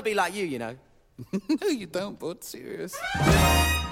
be like you know. No, you don't, bud. Serious.